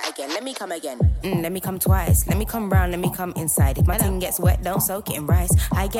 that again. Let me come again. Let me come twice. Let me come round, let me come inside. If my thing gets wet, don't soak it in rice. I get